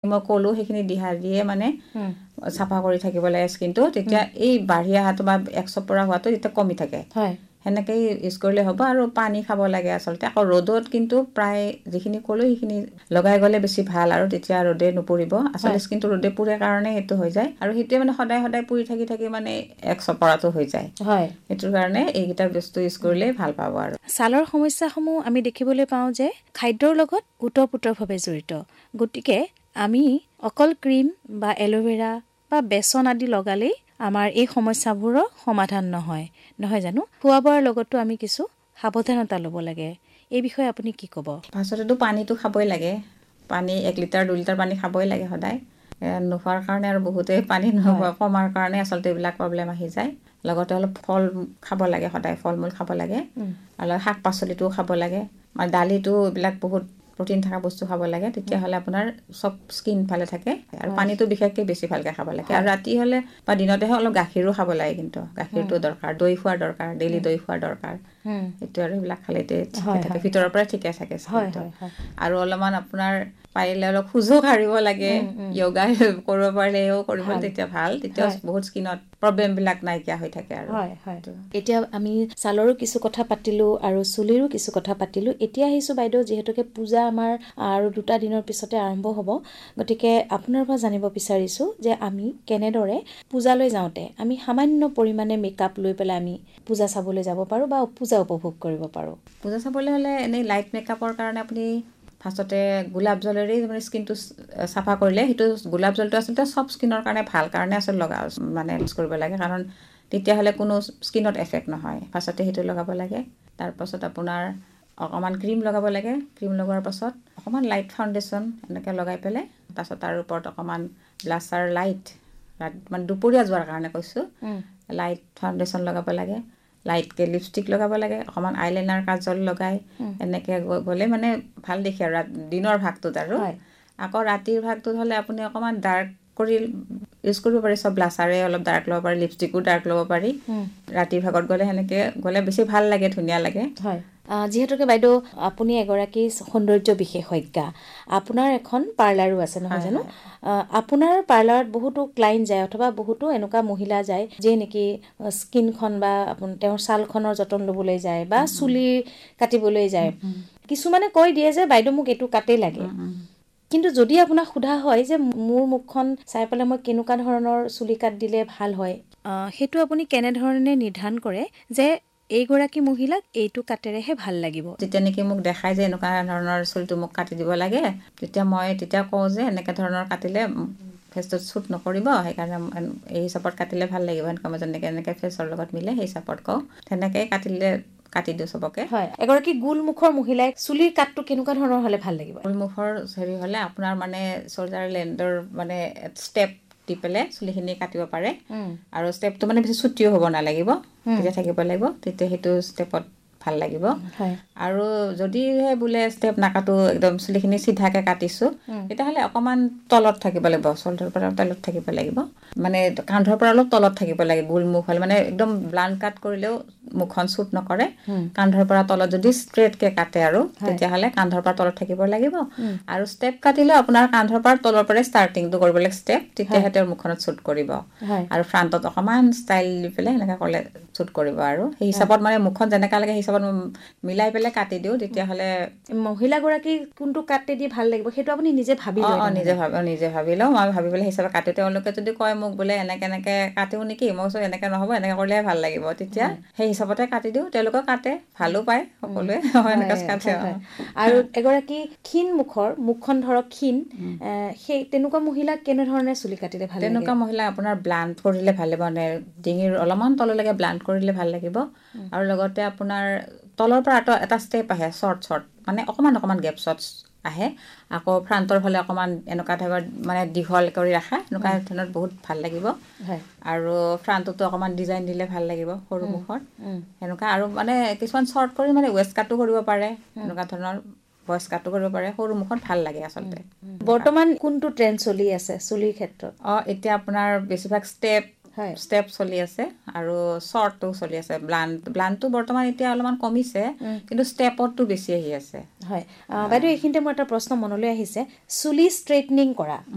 মই ক'লো সেইখিনি দিহা দিয়ে মানে চাফা কৰি থাকিব লাগে স্কিনটো তেতিয়া এই বাঢ়ি অহাটো বা এক্সপ পৰা হোৱাটো এতিয়া কমি থাকে সেনেকেই ইউজ কৰিলে হ'ব আৰু পানী খাব লাগে আচলতে আকৌ ৰ'দত কিন্তু প্ৰায় যিখিনি ক'লো সেইখিনি লগাই গ'লে বেছি ভাল আৰু তেতিয়া ৰ'দে নপৰিব আচলতে স্কিনটো ৰ'দে পুৰে কাৰণে সেইটো হৈ যায় আৰু সেইটোৱে মানে সদায় সদায় পুৰি থাকি মানে এক্সপ পৰাটো হৈ যায় সেইটোৰ কাৰণে এইকেইটা বস্তু ইউজ কৰিলে ভাল পাব আৰু ছালৰ সমস্যাসমূহ আমি দেখিবলৈ পাওঁ যে খাদ্যৰ লগত ওতঃপ্ৰোতভাৱে জড়িত গতিকে আমি অকল ক্ৰীম বা এল'ভেৰা বা বেচন আদি লগালেই আমাৰ এই সমস্যাবোৰৰ সমাধান নহয় জানো খোৱা বোৱাৰ লগতো আমি কিছু সাৱধানতা ল'ব লাগে এই বিষয়ে আপুনি কি ক'ব ফাৰ্ষ্টতেতো পানীটো খাবই লাগে পানী 1 লিটাৰ 2 লিটাৰ পানী খাবই লাগে সদায় নোখোৱাৰ কাৰণে আৰু বহুতে পানী নোখোৱা কমাৰ কাৰণে আচলতে এইবিলাক প্ৰব্লেম আহি যায় লগতে অলপ ফল খাব লাগে সদায় ফল মূল খাব লাগে আৰু শাক পাচলিটোও খাব লাগে আৰু দালিটো এইবিলাক বহুত প্ৰটিন থকা বস্তু খাব লাগে তেতিয়াহ'লে আপোনাৰ চব স্কিন ভালে থাকে আৰু পানীটো বিশেষকৈ বেছি ভালকৈ খাব লাগে আৰু ৰাতি হ'লে বা দিনতেহে অলপ গাখীৰো খাব লাগে কিন্তু গাখীৰটো দৰকাৰ দৈ খোৱাৰ দৰকাৰ ডেইলি দৈ খোৱাৰ দৰকাৰ সেইটো আৰু এইবিলাক খালে ঠিকে থাকে ভিতৰৰ পৰা ঠিকে থাকে আৰু অলপমান আপোনাৰ পাৰিলে অলপ খোজো কাঢ়িব লাগে য়োগা কৰিব পাৰিলেও কৰিব তেতিয়া ভাল তেতিয়া বহুত স্কিনত প্ৰব্লেমবিলাক নাইকিয়া হৈ থাকে আৰু এতিয়া আমি ছালৰো কিছু কথা পাতিলো আৰু চুলিৰো কিছু কথা পাতিলো এতিয়া আহিছো বাইদেউ যিহেতুকে পূজা আমাৰ আৰু 2টা দিনৰ পিছতে আৰম্ভ হ'ব গতিকে আপোনাৰ পৰা জানিব বিচাৰিছো যে আমি কেনেদৰে পূজালৈ যাওঁতে আমি সামান্য পৰিমাণে মেকআপ লৈ পেলাই আমি পূজা চাবলৈ যাব পাৰো বা পূজা উপভোগ কৰিব পাৰো পূজা চাবলৈ হ'লে এনেই লাইট মেকআপৰ কাৰণে আপুনি ফাৰ্ষ্টতে গোলাপ জলেৰে মানে স্কিনটো চাফা কৰিলে সেইটো গোলাপ জলটো আচলতে চব স্কিনৰ কাৰণে ভাল কাৰণে আচলতে মানে ইউজ কৰিব লাগে কাৰণ তেতিয়াহ'লে কোনো স্কিনত এফেক্ট নহয় ফাৰ্ষ্টতে সেইটো লগাব লাগে তাৰপাছত আপোনাৰ অকণমান ক্ৰীম লগাব লাগে ক্ৰীম লগোৱাৰ পাছত অকণমান লাইট ফাউণ্ডেশ্যন এনেকৈ লগাই পেলাই তাৰপাছত তাৰ ওপৰত অকণমান ব্লাছাৰ লাইট মানে দুপৰীয়া যোৱাৰ কাৰণে কৈছোঁ লাইট ফাউণ্ডেশ্যন লগাব লাগে লাইটকৈ লিপষ্টিক লগাব লাগে অকণমান আইলাইনাৰ কাজল লগাই এনেকৈ গ'লে মানে ভাল দেখি আৰু দিনৰ ভাগটোত আৰু আকৌ ৰাতিৰ ভাগটোত হ'লে আপুনি অকণমান ডাৰ্ক কৰি ইউজ কৰিব পাৰি চব ব্লাছাৰে অলপ ডাৰ্ক ল'ব পাৰি লিপষ্টিকো ডাৰ্ক ল'ব পাৰি ৰাতিৰ ভাগত গ'লে সেনেকৈ গ'লে বেছি ভাল লাগে ধুনীয়া লাগে যিহেতুকে বাইদেউ আপুনি এগৰাকী সৌন্দৰ্য বিশেষজ্ঞা আপোনাৰ এখন পাৰ্লাৰো আছে নহয় জানো আপোনাৰ পাৰ্লাৰত বহুতো ক্লাইণ্ট যায় অথবা বহুতো এনেকুৱা মহিলা যায় যে নেকি স্কিনখন বা তেওঁৰ ছালখনৰ যতন ল'বলৈ যায় বা চুলি কাটিবলৈ যায় কিছুমানে কৈ দিয়ে যে বাইদেউ মোক এইটো কাটেই লাগে কিন্তু যদি আপোনাক সোধা হয় যে মোৰ মুখখন চাই পেলাই মই কেনেকুৱা ধৰণৰ চুলি কাট দিলে ভাল হয় সেইটো আপুনি কেনেধৰণে নিৰ্ধাৰণ কৰে যে এইগৰাকী মহিলাক এইটো কাটেৰেহে ভাল লাগিব যেতিয়া নেকি মোক দেখাই যে এনেকুৱা ধৰণৰ চুলিটো মোক কাটি দিব লাগে তেতিয়া কওঁ যে এনেকুৱা ধৰণৰ কাটিলে ফেচটোত শ্বুট নকৰিব সেইকাৰণে এই হিচাপত কাটিলে ভাল লাগিব এনেকুৱা মই যেনেকৈ এনেকৈ ফেচৰ লগত মিলে সেই হিচাপত কওঁ তেনেকৈ কাটি দিওঁ চবকে এগৰাকী গোলমুখৰ মহিলাই চুলিৰ কাটটো কেনেকুৱা ধৰণৰ হ'লে ভাল লাগিব গোলমুখৰ হেৰি হ'লে আপোনাৰ মানে চল্ডাৰ লেণ্ডৰ মানে ষ্টেপ দি পেলাই চুলিখিনি কাটিব পাৰে আৰু ষ্টেপটো মানে বেছি ছুটিও হ'ব নালাগিব তেতিয়া থাকিব লাগিব তেতিয়া সেইটো ষ্টেপত ভাল লাগিব আৰু যদিহে বোলে ষ্টেপ নাকাটো একদম চুলিখিনি চিধাকৈ কাটিছোঁ তেতিয়াহ'লে অকণমান তলত থাকিব লাগিব চল্ডাৰৰ পৰা তলত থাকিব লাগিব মানে কান্ধৰ পৰা অলপ তলত থাকিব লাগে গোলমুখ হ'লে মানে একদম ব্লাণ্ট কাট কৰিলেও মুখখন শ্বুট নকৰে কান্ধৰ পৰা তলত যদি ষ্ট্ৰেইটকৈ কাটে আৰু তেতিয়াহ'লে কান্ধৰ পৰা তলত থাকিব লাগিব আৰু ষ্টেপ কাটিলেও আপোনাৰ কান্ধৰ পৰা তলৰ পৰাই ষ্টাৰ্টিংটো কৰিব লাগে ষ্টেপ তেতিয়াহে তেওঁৰ মুখখনত শ্বুট কৰিব আৰু ফ্ৰণ্টত অকণমান ষ্টাইল দি পেলাই এনেকৈ কৰিলে শ্বুট কৰিব আৰু সেই হিচাপত মানে মুখখন যেনেকুৱা লাগে সেই হিচাপত মিলাই পেলাই কাটি দিওঁ তেতিয়াহ'লে মহিলাগৰাকী কোনটো কাটি দি ভাল লাগিব সেইটো আপুনি নিজে ভাবি নিজে ভাবি লওঁ মই ভাবি পেলাই হিচাপে কাটি তেওঁলোকে যদি কয় মোক বোলে এনেকৈ কাটিও নেকি মই কৈছোঁ এনেকৈ নহ'ব এনেকৈ কৰিলেহে ভাল লাগিব তেতিয়া সেই হিচাপতে কাটি দিওঁ তেওঁলোকে কাটে ভালো পায় সকলোৱে এনেকৈ কাটে আৰু এগৰাকী ক্ষীণ মুখখন ধৰক ক্ষীণ সেই তেনেকুৱা মহিলাক কেনেধৰণে চুলি কাটিলে ভাল তেনেকুৱা মহিলা আপোনাৰ ব্লাণ্ট কৰিলে ভাল লাগিব মানে ডিঙিৰ অলপমান তললৈকে ব্লাণ্ট কৰিলে ভাল লাগিব আৰু লগতে আপোনাৰ তলৰ পৰা এটা ষ্টেপ আহে শ্বৰ্ট মানে অকণমান গেপছত আহে আকৌ ফ্ৰণ্টৰ ফালে অকণমান এনেকুৱা টাইপৰ মানে দীঘল কৰি ৰাখা এনেকুৱা ধৰণৰ বহুত ভাল লাগিব আৰু ফ্ৰণ্টতো অকণমান ডিজাইন দিলে ভাল লাগিব সৰু মুখত সেনেকুৱা আৰু মানে কিছুমান শ্বৰ্ট কৰি মানে ৱেষ্ট কাটো কৰিব পাৰে এনেকুৱা ধৰণৰ ভইচ কাটো কৰিব পাৰে সৰু মুখত ভাল লাগে আচলতে বৰ্তমান কোনটো ট্ৰেণ্ড চলি আছে চুলিৰ ক্ষেত্ৰত এতিয়া আপোনাৰ বেছিভাগ ষ্টেপ চলি আছে আৰু শ্বৰ্টটো চলি আছে ব্লাণ্ডটো বৰ্তমান এতিয়া অলপমান কমিছে কিন্তু ষ্টেপতটো বেছি আহি আছে হয় বাইদেউ এইখিনিতে মোৰ এটা প্ৰশ্ন মনলৈ আহিছে চুলি ষ্ট্ৰেইটনিং কৰা